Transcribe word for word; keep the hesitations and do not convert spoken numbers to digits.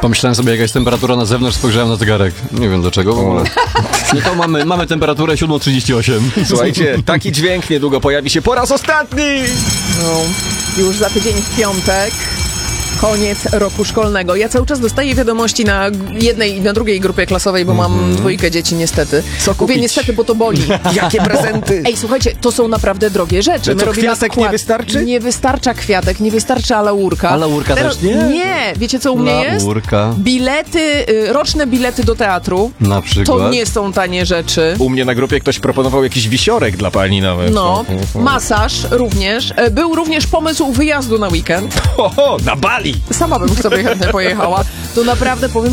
Pomyślałem sobie, jaka jest temperatura na zewnątrz, spojrzałem na zegarek. Nie wiem dlaczego w ogóle. No to mamy, mamy temperaturę siódma trzydzieści osiem. Słuchajcie, taki dźwięk niedługo pojawi się po raz ostatni! No, już za tydzień w piątek. Koniec roku szkolnego. Ja cały czas dostaję wiadomości na jednej i na drugiej grupie klasowej, bo mam mm-hmm. dwójkę dzieci niestety. Co Mówię kupić? niestety, bo to boli. Jakie prezenty? Ej, słuchajcie, to są naprawdę drogie rzeczy. Że My co, robimy kwiatek skład. nie wystarczy? Nie wystarcza kwiatek, nie wystarcza laurka. A laurka Teraz, też nie? Nie, wiecie co u mnie jest? Laurka. Bilety, y, roczne bilety do teatru. Na przykład. To nie są tanie rzeczy. U mnie na grupie ktoś proponował jakiś wisiorek dla pani nawet. No, masaż również. E, Był również pomysł wyjazdu na weekend. Ho, ho, na Bali! Sama bym sobie chętnie pojechała. To naprawdę powiem